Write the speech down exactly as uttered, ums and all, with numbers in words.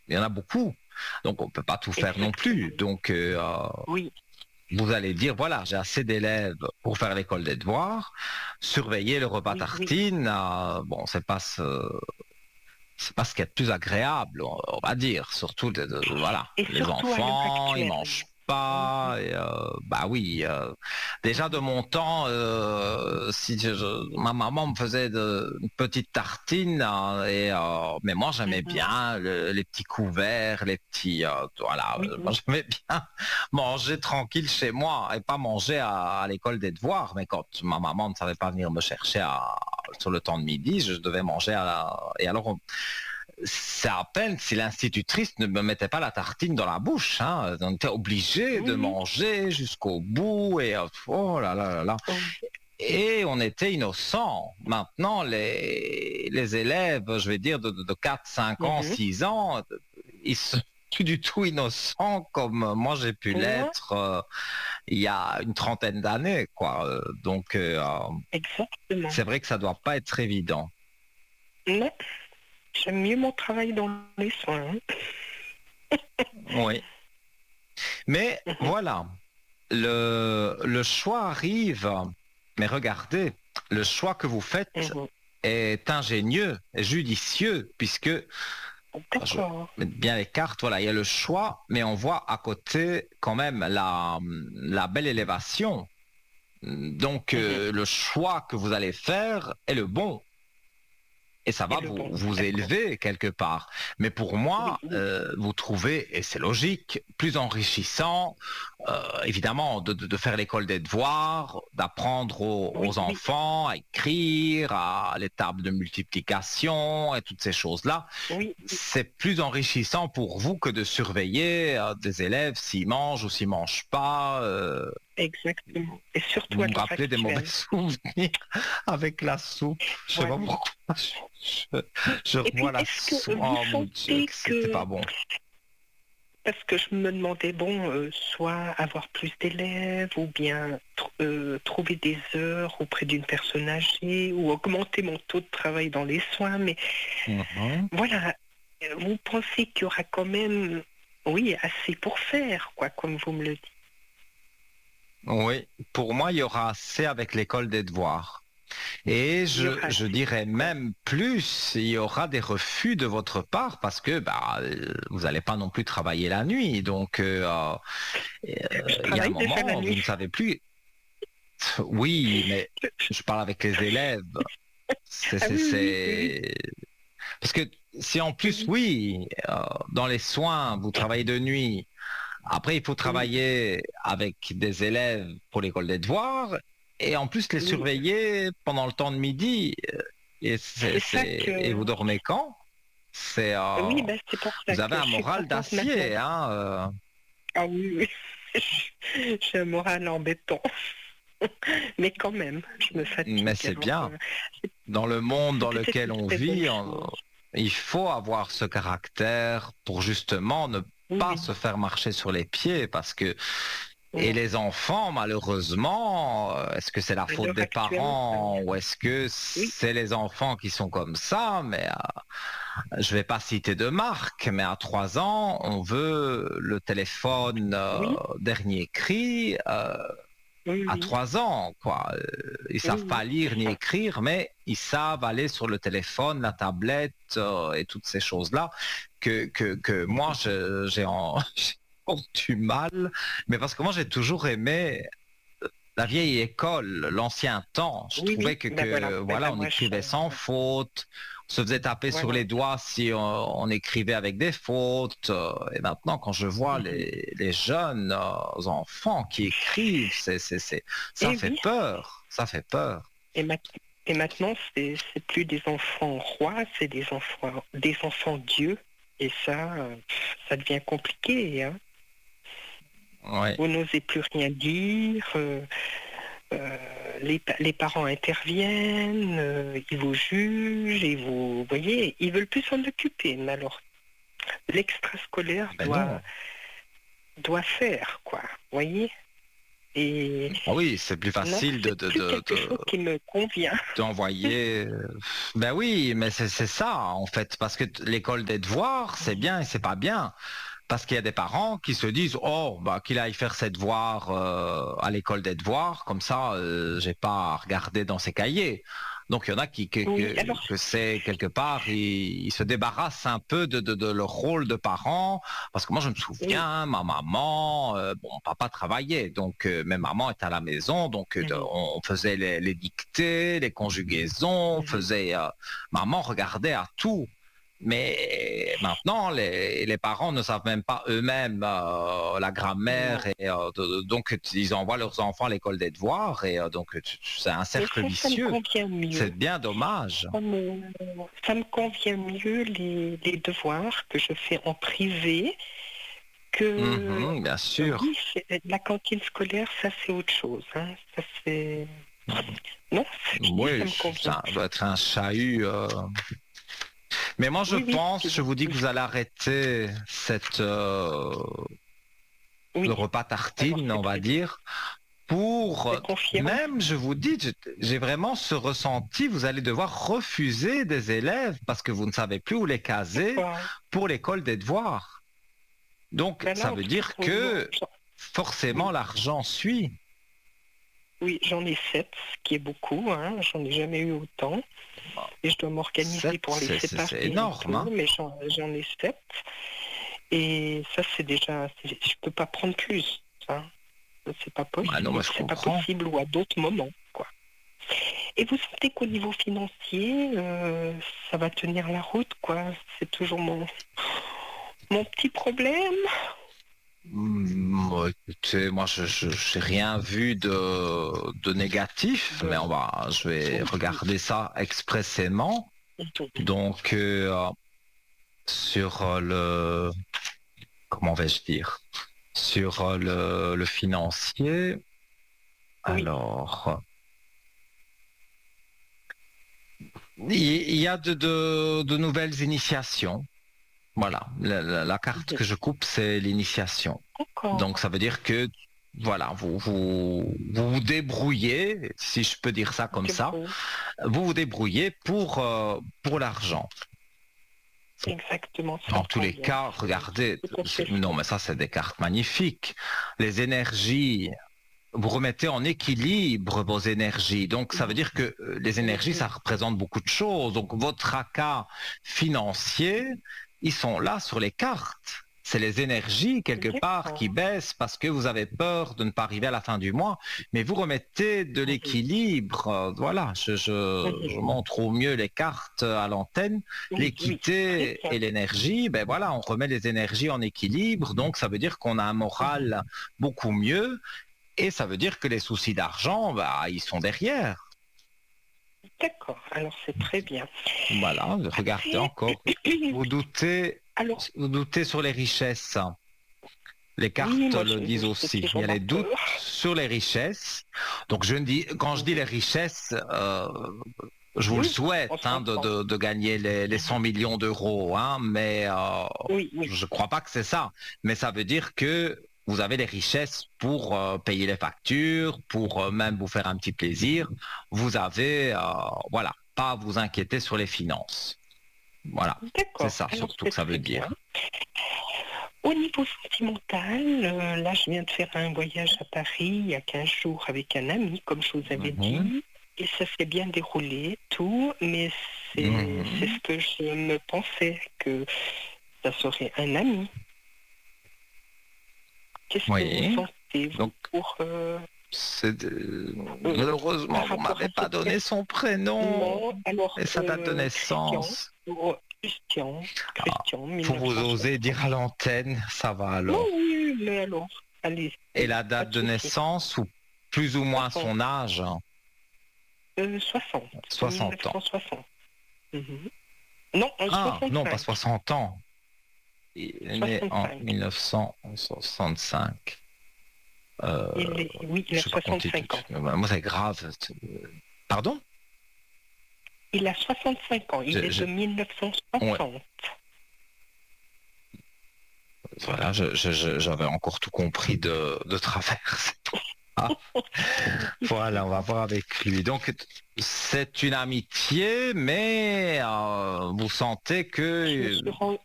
il y en a beaucoup. Donc on ne peut pas tout faire non plus. Donc euh, oui. vous allez dire, voilà, j'ai assez d'élèves pour faire l'école des devoirs, surveiller le repas Oui, oui. tartine, euh, bon, c'est pas ce, c'est pas ce qui est le plus agréable, on, on va dire. Surtout, de, de- voilà, Et les surtout à l'heure enfants, ils actuelle. mangent pas. Et, euh, bah oui, euh, déjà de mon temps, euh, si je, je- ma maman me faisait de, une petite tartine, euh, et euh, mais moi j'aimais Mhm. bien le- les petits couverts, les petits, euh, voilà, Oui, euh, moi oui. j'aimais bien manger tranquille chez moi et pas manger à, à l'école des devoirs. Mais quand ma maman ne savait pas venir me chercher à, sur le temps de midi, je devais manger à la... Et alors, on- c'est à peine si l'institutrice ne me mettait pas la tartine dans la bouche. Hein. On était obligé de Oui, oui. manger jusqu'au bout. Et oh là là là là. Oh, Et on était innocents. Maintenant, les, les élèves, je vais dire, de, de quatre, cinq ans, mhm. six ans, ils sont plus du tout innocents comme moi j'ai pu Ouais, l'être euh, il y a une trentaine d'années, quoi. Euh, Donc, euh, exactement. c'est vrai que ça doit pas être évident. Mais j'aime mieux mon travail dans les soins. Oui. Mais Mhm. voilà, le, le choix arrive, mais regardez, le choix que vous faites Mhm. est ingénieux, est judicieux, puisque, je D'accord. mets bien les cartes, voilà, il y a le choix, mais on voit à côté quand même la, la belle élévation. Donc, Mhm. euh, le choix que vous allez faire est le bon. Et ça Et va le vous, bon, vous d'accord. élever quelque part. Mais pour Oui, moi, oui. euh, vous trouvez, et c'est logique, plus enrichissant, euh, évidemment, de, de, de faire l'école des devoirs, d'apprendre aux, Oui, aux oui. enfants à écrire, à les tables de multiplication et toutes ces choses-là. Oui, C'est plus enrichissant pour vous que de surveiller euh, des élèves s'ils mangent ou s'ils mangent pas. Euh, exactement. Et surtout vous à me l'heure rappelez des mauvais actuelle. souvenirs avec la soupe. Je sais pas Voilà. pourquoi. Je, je Et revois puis, la est-ce que soupe. vous Oh mon Dieu, sentez que c'était pas que, bon. parce que je me demandais, bon, euh, soit avoir plus d'élèves, ou bien tr- euh, trouver des heures auprès d'une personne âgée, ou augmenter mon taux de travail dans les soins, mais Mhm. voilà, euh, vous pensez qu'il y aura quand même, oui, assez pour faire, quoi, comme vous me le dites. Oui, pour moi, il y aura assez avec l'école des devoirs. Et Il y je, aura je assez, dirais d'accord. même plus, il y aura des refus de votre part parce que bah, euh, vous n'allez pas non plus travailler la nuit. Donc, euh, euh, Je il y a un travaille déjà la moment, vous nuit. ne savez plus. Oui, mais je parle avec les élèves. C'est, Ah c'est, oui, oui, oui, c'est... Parce que si en plus, oui, oui, euh, dans les soins, vous travaillez de nuit, après il faut oui, travailler avec des élèves pour l'école des devoirs et en plus les oui. surveiller pendant le temps de midi. euh, Et, c'est, C'est ça c'est... et vous que, dormez quand? C'est, euh, oui, ben c'est pour ça vous avez que un je suis moral contente maintenant. d'acier, hein. euh. Ah oui, oui. J'ai un moral embêtant. Mais quand même, je me Mais fatigue. c'est Alors, bien. euh, Dans le monde c'est dans peut-être lequel une on très bonne vit, on- chose. il faut avoir ce caractère pour justement ne Oui, pas oui. se faire marcher sur les pieds parce que et Non. les enfants, malheureusement, euh, est-ce que c'est la À faute l'heure des actuelle, euh, parents ou est-ce que oui, c'est les enfants qui sont comme ça? Mais euh, je vais pas citer de marque, mais à trois ans, on veut le téléphone euh, oui, dernier cri. euh, oui, à oui, trois ans, quoi. Euh, Ils oui, savent oui, pas lire ni écrire, mais ils savent aller sur le téléphone, la tablette euh, et toutes ces choses-là que, que, que moi, je- j'ai en, j'ai encore du mal. Mais parce que moi, j'ai toujours aimé la vieille école, l'ancien temps. Je oui, trouvais oui. que, Ben voilà, que ben voilà, là, on moi, je, écrivait sans faute, on se faisait taper sur voilà. les doigts si on, on écrivait avec des fautes. euh, Et maintenant, quand je vois Mhm. les, les jeunes euh, enfants qui écrivent, c'est, c'est, c'est, ça Et fait oui, peur. Ça fait peur. et, ma- et maintenant, c'est c'est plus des enfants rois, c'est des enfants, des enfants dieux. Et ça, euh, ça devient compliqué, hein. Ouais. Vous n'osez plus rien dire. euh, euh, les, pa- les parents interviennent, euh, ils vous jugent, et vous, voyez, ils veulent plus s'en occuper. Mais alors, l'extrascolaire Ben doit, non. doit faire, quoi, voyez. Et Ah oui, c'est plus non, facile de, c'est de, plus de, quelque chose de- qui me convient. d'envoyer. euh, Ben oui, mais c'est c'est ça en fait, parce que t- l'école des devoirs, c'est bien et c'est pas bien. Parce qu'il y a des parents qui se disent, oh, bah, qu'il aille faire ses devoirs euh, à l'école des devoirs, comme ça, euh, j'ai pas à regarder dans ses cahiers. Donc il y en a qui que, Oui, que, alors, que c'est quelque part, ils, ils se débarrassent un peu de, de, de leur rôle de parent, parce que moi je me oui. souviens, ma maman, euh, bon, papa travaillait, donc euh, mais maman était à la maison, donc euh, de- Mhm, on, on faisait les, les dictées, les conjugaisons, on mhm, faisait, euh, maman regardait à tout. Mais maintenant, les, les parents ne savent même pas eux-mêmes euh, la grammaire non. et euh, de- donc ils envoient leurs enfants à l'école des devoirs et euh, donc tu- tu- c'est un Mais cercle ça, ça me vicieux. convient mieux. C'est bien dommage. Ça me, ça me convient mieux les, les devoirs que je fais en privé que Mhm, bien euh, sûr. oui, c'est- la cantine scolaire, ça c'est autre chose. Hein. Ça c'est non, oui, ça Oui, me convient. ça doit être un chahut. euh. Mais moi, je Oui, oui, pense, puis je bon, vous dis que oui, vous allez arrêter cette euh, le oui. repas Alors tartine, c'est on va très bien. dire. Pour Je confirme. même, je vous dis, j'ai j'ai vraiment ce ressenti, vous allez devoir refuser des élèves parce que vous ne savez plus où les caser D'accord. pour l'école des devoirs. Donc, Ben ça là, en veut tout cas, dire pour le moment, que j'en- forcément oui, l'argent suit. oui, j'en ai sept, ce qui est beaucoup. Hein. J'en ai jamais eu autant. Et je dois m'organiser Sept, pour les c'est c'est- séparer c'est et énorme, tout, hein. mais j'en j'en ai sept. Et ça, c'est déjà, c'est- je peux pas prendre plus. Ça, c'est pas Ah non, possible. mais je C'est pas comprends. possible ou à d'autres moments, quoi. Et vous sentez qu'au niveau financier, euh, ça va tenir la route, quoi. C'est toujours mon, mon petit problème. Hmm, ouais, écoutez, moi, je je- j'ai rien vu de, de négatif, mais Bon, on va, je vais bon, regarder ça expressément. bon. Donc, euh, sur euh, le, comment vais-je dire? Sur euh, le, le financier, Oui, alors, il il y a de, de, de nouvelles initiations. Voilà, la, la- la carte que je coupe, c'est l'initiation. d'accord. Donc, ça veut dire que, voilà, vous vous, vous vous débrouillez, si je peux dire ça comme C'est ça, beau. vous vous débrouillez pour, euh, pour l'argent. Exactement, ça Dans me tous les convient. cas, C'est regardez, tout à fait non, ça. mais ça, c'est des cartes magnifiques. Les énergies, vous remettez en équilibre vos énergies. Donc, ça veut dire que euh, les énergies, ça Mhm. représente beaucoup de choses. Donc, votre tracas financier, ils sont là sur les cartes. C'est les énergies, quelque part, qui D'accord. baissent parce que vous avez peur de ne pas arriver à la fin du mois. Mais vous remettez de Mhm. l'équilibre. Euh, Voilà, je, je, Mhm. je montre au mieux les cartes à l'antenne. Oui, oui, très L'équité bien. et l'énergie, ben voilà, on remet les énergies en équilibre. Donc, ça veut dire qu'on a un Mhm. moral beaucoup mieux et ça veut dire que les soucis d'argent, bah, ils sont derrière. D'accord, alors c'est très bien. Voilà, regardez Après, encore. Vous doutez, alors, vous doutez sur les richesses. Les oui, cartes moi, le je, disent c'est aussi. Il y toujours a ma les doutes peur. sur les richesses. Donc, je ne dis, quand je dis les Mhm. richesses, euh, je vous le Oui, souhaite on hein, de, s'entend. de- de gagner les, les Mhm. cent millions d'euros, hein, mais euh, Oui, oui, je ne crois pas que c'est ça. Mais ça veut dire que vous avez les richesses pour euh, payer les factures, pour euh, même vous faire un petit plaisir. Vous avez, euh, voilà, pas à vous inquiéter sur les finances. Voilà, c'est d'accord, ça alors surtout que c'est ça veut très bien. dire. Au niveau sentimental, euh, là, je viens de faire un voyage à Paris il y a quinze jours avec un ami, comme je vous avais Mhm, dit, et ça s'est bien déroulé, tout, mais c'est c'est mhm. ce que je me pensais, que ça serait un ami. Qu'est-ce que vous Oui, sentez, vous, donc pour, euh, c'est de- euh, malheureusement par vous rapport à m'avez pas cette donné personne? son prénom Non, alors, et sa date de euh, Christian, naissance. oh, Christian, Ah, Christian, pour vous oser dire mille neuf cent soixante. à l'antenne, ça va Non, alors. oui, mais alors, allez, Et la pas date de de souci. naissance ou plus ou moins soixante, son âge, hein, euh, soixante, soixante ans. mille neuf cent soixante. Mhm. Non, en Ah, non, pas soixante-cinq. soixante ans. Il est né en soixante-cinq. mille neuf cent soixante-cinq. Euh, Il est, oui, il a je sais pas compter tout. soixante-cinq ans. Moi, c'est grave. Pardon? Il a soixante-cinq ans. Il Je- est je- de ouais, mille neuf cent soixante. voilà, je- je- je- j'avais encore tout compris de, de travers. Voilà, on va voir avec lui. Donc, c'est une amitié, mais euh, vous sentez Je me que... suis ren-